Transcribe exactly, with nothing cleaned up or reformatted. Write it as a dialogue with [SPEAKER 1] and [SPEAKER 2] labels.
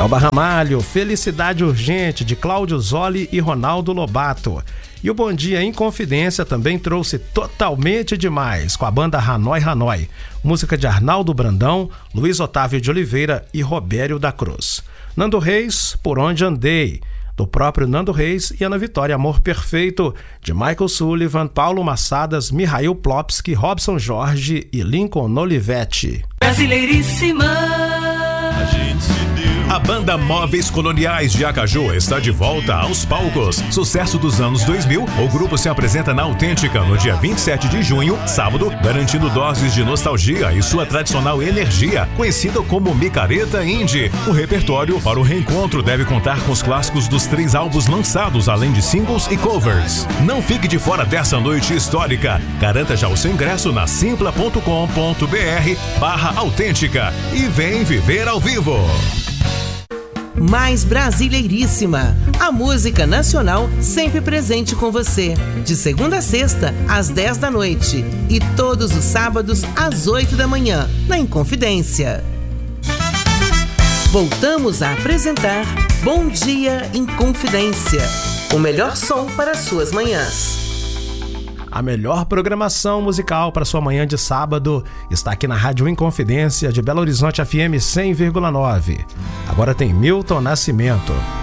[SPEAKER 1] Elba Ramalho, Felicidade Urgente, de Cláudio Zoli e Ronaldo Lobato. E o Bom Dia em Confidência também trouxe Totalmente Demais, com a banda Hanoi Hanoi, música de Arnaldo Brandão, Luiz Otávio de Oliveira e Robério da Cruz. Nando Reis, Por Onde Andei, do próprio Nando Reis, e Ana Vitória, Amor Perfeito, de Michael Sullivan, Paulo Massadas, Mihail Plopsky, Robson Jorge e Lincoln Olivetti.
[SPEAKER 2] Brasileiríssima.
[SPEAKER 3] A gente se deu. A banda Móveis Coloniais de Acaju está de volta aos palcos. Sucesso dos anos dois mil, o grupo se apresenta na Autêntica no dia vinte e sete de junho, sábado, garantindo doses de nostalgia e sua tradicional energia, conhecida como Micareta Indie. O repertório para o reencontro deve contar com os clássicos dos três álbuns lançados, além de singles e covers. Não fique de fora dessa noite histórica. Garanta já o seu ingresso na simpla ponto com ponto br barra autêntica e vem viver ao vivo.
[SPEAKER 4] Mais Brasileiríssima, a música nacional sempre presente com você, de segunda a sexta, às dez da noite e todos os sábados, às oito da manhã, na Inconfidência. Voltamos a apresentar Bom Dia Inconfidência, o melhor som para suas manhãs.
[SPEAKER 1] A melhor programação musical para sua manhã de sábado está aqui na Rádio Inconfidência de Belo Horizonte F M cem vírgula nove. Agora tem Milton Nascimento.